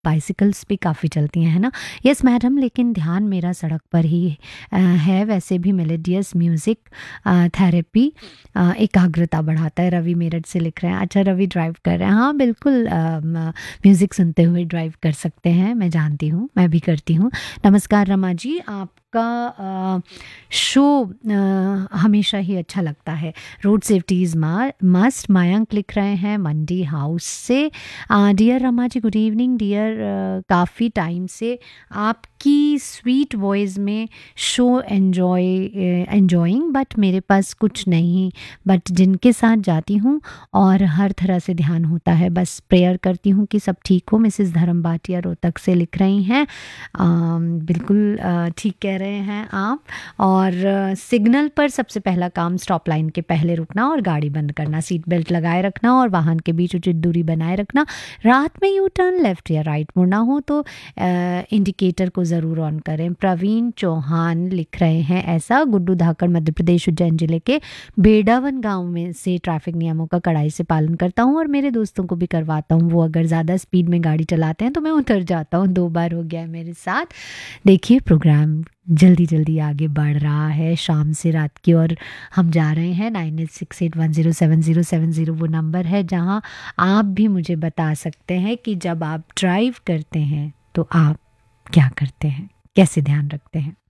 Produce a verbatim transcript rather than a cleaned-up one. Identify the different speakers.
Speaker 1: Bicycles भी काफ़ी चलती हैं, है ना? यस मैडम, लेकिन ध्यान मेरा सड़क पर ही अ, है। वैसे भी मेलोडियस म्यूज़िक अ, थेरेपी अ, एकाग्रता बढ़ाता है। रवि मेरठ से लिख रहे हैं। अच्छा, रवि ड्राइव कर रहे हैं। हाँ, बिल्कुल अ, म म्यूज़िक सुनते हुए ड्राइव कर सकते हैं, मैं जानती हूँ, मैं भी करती हूँ। नमस्कार रमा जी, आपका अ, शो अ, हमेशा ही अच्छा लगता है। रोड सेफ्टी इज़ मा मस्ट। मयंक लिख रहे हैं मंडी हाउस से। अ, dear Rama ji, good evening dear. अ, काफ़ी टाइम से आपकी स्वीट वॉइस में शो एन्जॉय एन्जॉइंग, बट मेरे पास कुछ नहीं, बट जिनके साथ जाती हूँ और हर तरह से ध्यान होता है। बस प्रेयर करती हूँ कि सब ठीक हो। मिसेस धर्म भाटिया रोहतक से लिख रही हैं। अम, बिल्कुल अ, ठीक कह रहे हैं आप। और अ, सिग्नल पर सबसे पहला काम स्टॉप लाइन के पहले रुकना और गाड़ी बंद करना, सीट बेल्ट लगाए रखना और वाहन के बीच उचित दूरी बनाए रखना। रात में यू टर्न लेफ्ट या राइट मुड़ना हो तो अ, इंडिकेटर को ज़रूर ऑन करें। प्रवीण चौहान लिख रहे हैं ऐसा। गुड्डू धाकड़ मध्य प्रदेश उज्जैन जिले के बेडावन गांव में से ट्रैफिक नियमों का कड़ाई से पालन करता हूं और मेरे दोस्तों को भी करवाता हूं। वो अगर ज़्यादा स्पीड में गाड़ी चलाते हैं तो मैं उतर जाता हूं। दो बार हो गया है मेरे साथ। देखिए, प्रोग्राम जल्दी जल्दी आगे बढ़ रहा है, शाम से रात की ओर हम जा रहे हैं। Nine eight six eight one zero seven zero seven zero वो नंबर है जहां आप भी मुझे बता सकते हैं कि जब आप ड्राइव करते हैं तो आप क्या करते हैं, कैसे ध्यान रखते हैं।